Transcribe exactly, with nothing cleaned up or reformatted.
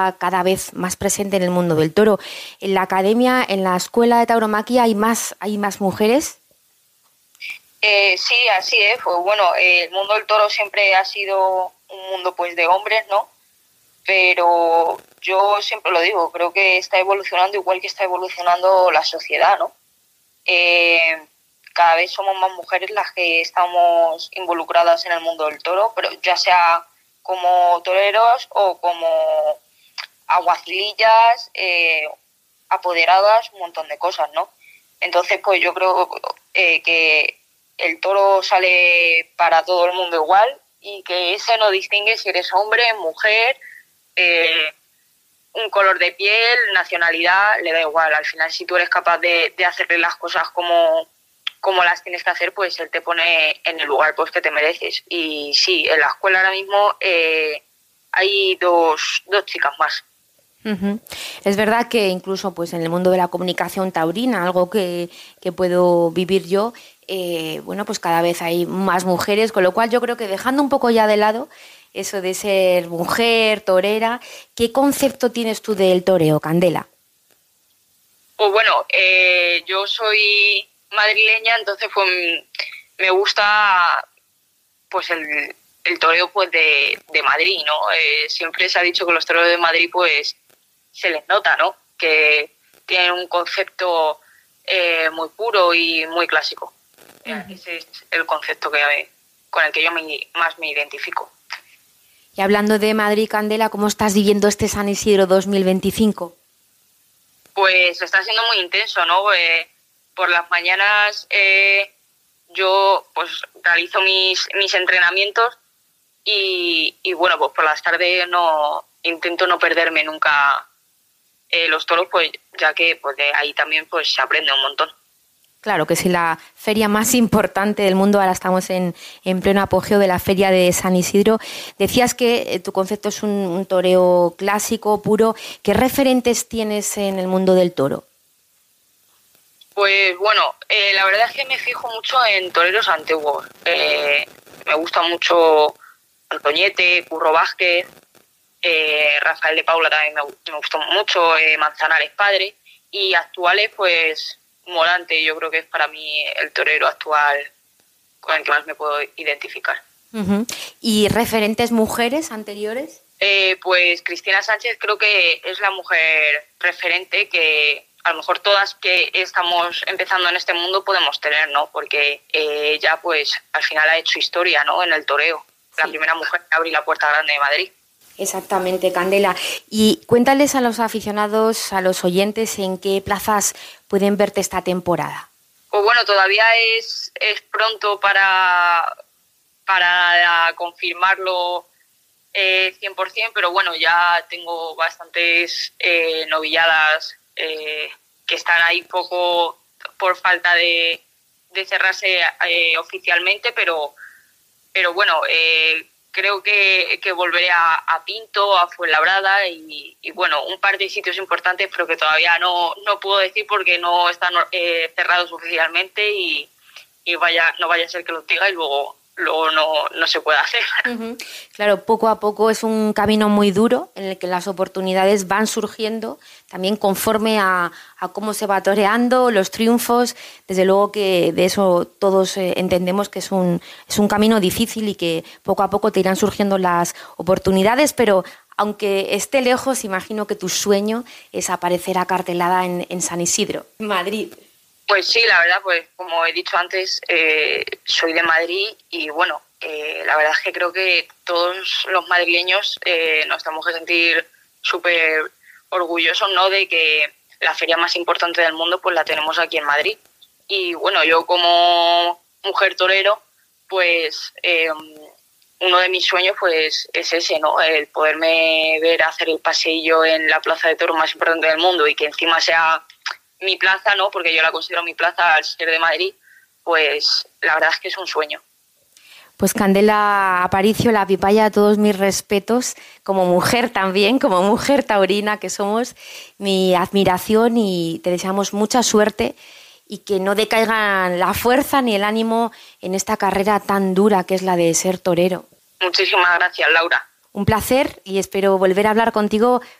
está cada vez más presente en el mundo del toro. En la academia, en la escuela de tauromaquia, ¿hay más, hay más mujeres? Eh, sí, así es. Pues bueno, eh, el mundo del toro siempre ha sido un mundo pues de hombres, ¿no? Pero yo siempre lo digo, creo que está evolucionando igual que está evolucionando la sociedad, ¿no? Eh, cada vez somos más mujeres las que estamos involucradas en el mundo del toro, pero ya sea como toreros o como aguacilillas, eh, apoderadas, un montón de cosas, ¿no? Entonces, pues yo creo eh, que el toro sale para todo el mundo igual y que ese no distingue si eres hombre, mujer, eh, un color de piel, nacionalidad, le da igual. Al final, si tú eres capaz de, de hacerle las cosas como, como las tienes que hacer, pues él te pone en el lugar pues que te mereces. Y sí, en la escuela ahora mismo eh, hay dos, dos chicas más. Uh-huh. Es verdad que incluso pues en el mundo de la comunicación taurina, algo que, que puedo vivir yo, eh, bueno, pues cada vez hay más mujeres, con lo cual yo creo que dejando un poco ya de lado eso de ser mujer, torera, ¿qué concepto tienes tú del toreo, Candela? Pues bueno, eh, yo soy madrileña, entonces pues me gusta pues el, el toreo pues de, de Madrid, ¿no? Eh, siempre se ha dicho que los toreros de Madrid pues se les nota, ¿no? Que tienen un concepto eh, muy puro y muy clásico. Uh-huh. Ese es el concepto que, con el que yo me, más me identifico. Y hablando de Madrid, Candela, ¿cómo estás viviendo este San Isidro dos mil veinticinco? Pues está siendo muy intenso, ¿no? Eh, por las mañanas eh, yo pues realizo mis, mis entrenamientos y, y bueno, pues por las tardes no intento no perderme nunca eh, los toros, pues ya que pues de ahí también pues se aprende un montón. Claro que sí, la feria más importante del mundo, ahora estamos en, en pleno apogeo de la feria de San Isidro. Decías que eh, tu concepto es un, un toreo clásico, puro. ¿Qué referentes tienes en el mundo del toro? Pues bueno, eh, la verdad es que me fijo mucho en toreros antiguos. Eh, me gusta mucho Antoñete, Curro Vázquez, eh, Rafael de Paula también me, me gustó mucho, eh, Manzanares padre, y actuales pues Morante, yo creo que es para mí el torero actual con el que más me puedo identificar. Uh-huh. ¿Y referentes mujeres anteriores? Eh, pues Cristina Sánchez creo que es la mujer referente que a lo mejor todas que estamos empezando en este mundo podemos tener, ¿no? Porque eh, ella pues al final ha hecho historia, ¿no? En el toreo. Sí. La primera mujer que abrió la Puerta Grande de Madrid. Exactamente, Candela. Y cuéntales a los aficionados, a los oyentes, en qué plazas pueden verte esta temporada. Pues bueno, todavía es, es pronto para, para confirmarlo eh, cien por ciento, pero bueno, ya tengo bastantes eh, novilladas eh, que están ahí poco por falta de, de cerrarse eh, oficialmente, pero, pero bueno, eh, creo que, que volveré a, a Pinto, a Fuenlabrada y, y bueno, un par de sitios importantes, pero que todavía no, no puedo decir porque no están eh, cerrados oficialmente y, y vaya no vaya a ser que los diga y luego, luego no, no se pueda hacer. Uh-huh. Claro, poco a poco es un camino muy duro en el que las oportunidades van surgiendo también conforme a, a cómo se va toreando, los triunfos. Desde luego que de eso todos eh, entendemos que es un, es un camino difícil y que poco a poco te irán surgiendo las oportunidades, pero aunque esté lejos, imagino que tu sueño es aparecer acartelada en, en San Isidro, Madrid. Pues sí, la verdad, pues como he dicho antes, eh, soy de Madrid y bueno, eh, la verdad es que creo que todos los madrileños eh, nos tenemos que sentir súper orgullosos, ¿no?, de que la feria más importante del mundo pues la tenemos aquí en Madrid. Y bueno, yo como mujer torero, pues eh, uno de mis sueños pues es ese, ¿no?, el poderme ver hacer el paseillo en la plaza de toros más importante del mundo y que encima sea mi plaza, ¿no?, porque yo la considero mi plaza al ser de Madrid, pues la verdad es que es un sueño. Pues Candela Aparicio, la Pipaya, todos mis respetos, como mujer también, como mujer taurina que somos, mi admiración y te deseamos mucha suerte y que no decaigan la fuerza ni el ánimo en esta carrera tan dura que es la de ser torero. Muchísimas gracias, Laura. Un placer y espero volver a hablar contigo